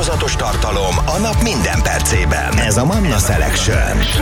változatos tartalom a nap minden percében. Ez a Manna Selection. 98.6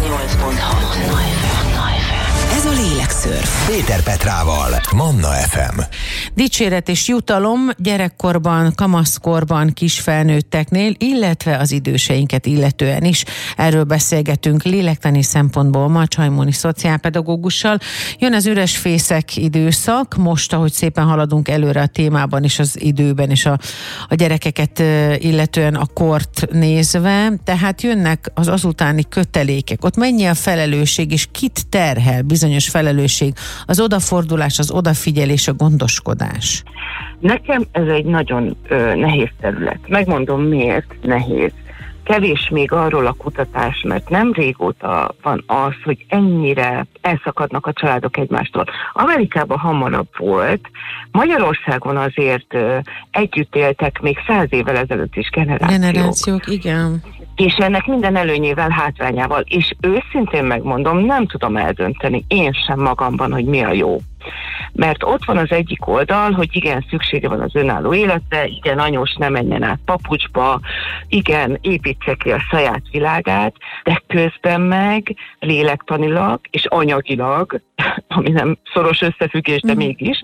Ez a Lélekszörf. Péter Petrával, Manna FM. Dicséret és jutalom gyerekkorban, kamaszkorban, kisfelnőtteknél, illetve az időseinket illetően is. Erről beszélgetünk lélektani szempontból ma Csajmóni szociálpedagógussal. Jön az üres fészek időszak, most, ahogy szépen haladunk előre a témában és az időben és a gyerekeket illetően a kort nézve, tehát jönnek az azutáni kötelékek. Ott mennyi a felelősség és kit terhel bizonyos felelősség, az odafordulás, az odafigyelés, a gondoskodás? Nekem ez egy nagyon nehéz terület. Megmondom, miért nehéz. Kevés még arról a kutatás, mert nem régóta van az, hogy ennyire elszakadnak a családok egymástól. Amerikában hamarabb volt, Magyarországon azért együtt éltek még 100 évvel ezelőtt is generációk. Igen. És ennek minden előnyével, hátrányával. És őszintén megmondom, nem tudom eldönteni én sem magamban, hogy mi a jó. Mert ott van az egyik oldal, hogy igen, szüksége van az önálló életre, igen, anyós ne menjen át papucsba, igen, építse ki a saját világát, de közben meg lélektanilag és anyagilag, ami nem szoros összefüggés, de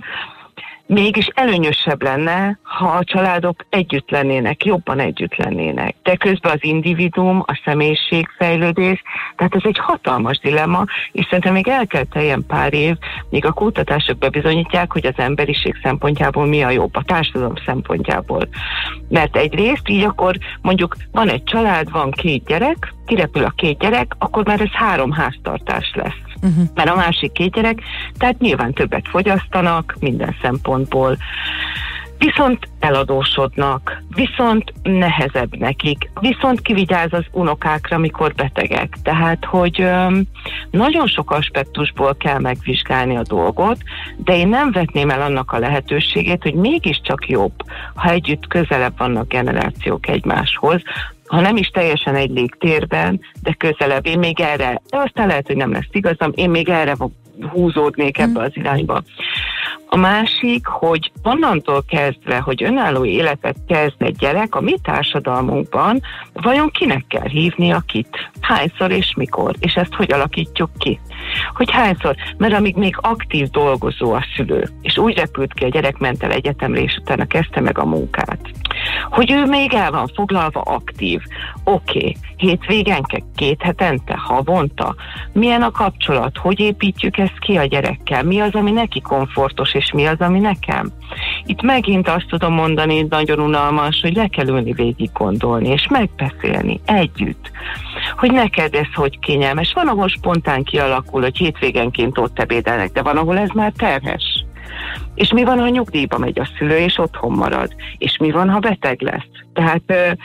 mégis előnyösebb lenne, ha a családok együtt lennének, jobban együtt lennének. De közben az individuum, a személyiségfejlődés, tehát ez egy hatalmas dilemma, és szerintem még el kell teljen pár év, míg a kutatások bebizonyítják, hogy az emberiség szempontjából mi a jobb, a társadalom szempontjából. Mert egyrészt így akkor mondjuk van egy család, van 2 gyerek, kirepül a 2 gyerek, akkor már ez 3 háztartás lesz. Mert a másik 2 gyerek, tehát nyilván többet fogyasztanak minden szempontból, viszont eladósodnak, viszont nehezebb nekik, viszont kivigyáz az unokákra, amikor betegek. Tehát, hogy nagyon sok aspektusból kell megvizsgálni a dolgot, de én nem vetném el annak a lehetőségét, hogy mégiscsak jobb, ha együtt közelebb vannak generációk egymáshoz, ha nem is teljesen egy légtérben, de közelebb. Én még erre, de aztán lehet, hogy nem lesz igazam, én még erre húzódnék ebbe az irányba. A másik, hogy onnantól kezdve, hogy önálló életet kezd egy gyerek, a mi társadalmunkban vajon kinek kell hívnia kit? Hányszor és mikor? És ezt hogy alakítjuk ki? Hogy hányszor? Mert amíg még aktív dolgozó a szülő, és úgy repült ki a gyerek, ment el egyetemre, és utána kezdte meg a munkát, hogy ő még el van foglalva aktív. Oké, hétvégenke, 2 hetente, havonta? Milyen a kapcsolat? Hogy építjük ezt ki a gyerekkel? Mi az, ami neki komfortos, és mi az, ami nekem? Itt megint azt tudom mondani, nagyon unalmas, hogy le kell ülni, végig gondolni, és megbeszélni együtt, hogy neked ez hogy kényelmes. Van, ahol spontán kialakul, hogy hétvégenként ott ebédelnek, de van, ahol ez már terhes. És mi van, ha nyugdíjba megy a szülő, és otthon marad? És mi van, ha beteg lesz? Tehát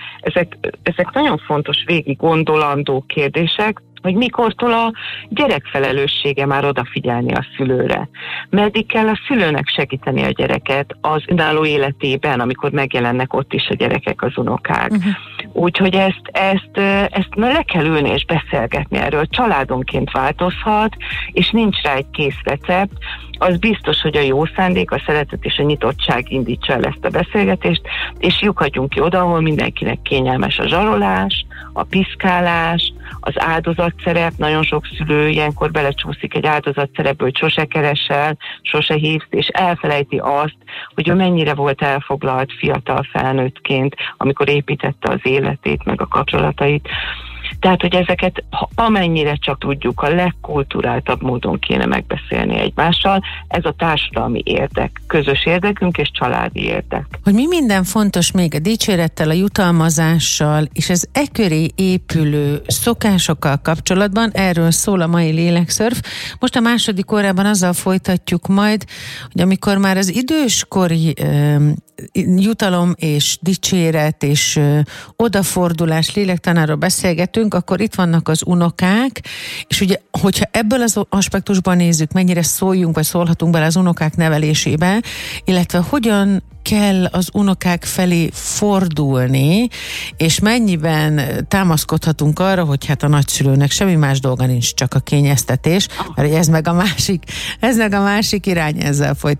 ezek nagyon fontos végig gondolandó kérdések, hogy mikortól a gyerek felelőssége már odafigyelni a szülőre. Meddig kell a szülőnek segíteni a gyereket az önálló életében, amikor megjelennek ott is a gyerekek, az unokák. Úgyhogy ezt le kell ülni és beszélgetni erről. Családonként változhat, és nincs rá egy kész recept. Az biztos, hogy a jó szándék, a szeretet és a nyitottság indítsa el ezt a beszélgetést, és lyukadjunk ki oda, ahol mindenkinek kényelmes a zsarolás, a piszkálás, az áldozatszerep. Nagyon sok szülő ilyenkor belecsúszik egy áldozatszerepből, hogy sose keresel, sose hívsz, és elfelejti azt, hogy ő mennyire volt elfoglalt fiatal felnőttként, amikor építette az életét, meg a kapcsolatait. Tehát, hogy ezeket amennyire csak tudjuk, a legkulturáltabb módon kéne megbeszélni egymással. Ez a társadalmi érdek, közös érdekünk és családi érdek. Hogy mi minden fontos még a dicsérettel, a jutalmazással és az köré épülő szokásokkal kapcsolatban, erről szól a mai Lélekszörf. Most a második órában azzal folytatjuk majd, hogy amikor már az időskori jutalom és dicséret és odafordulás lélektanáról beszélgetünk, akkor itt vannak az unokák, és ugye, hogyha ebből az aspektusban nézzük, mennyire szóljunk, vagy szólhatunk bele az unokák nevelésébe, illetve hogyan kell az unokák felé fordulni, és mennyiben támaszkodhatunk arra, hogy hát a nagyszülőnek semmi más dolga nincs, csak a kényeztetés, mert ez meg a másik irány, ezzel folytatjuk.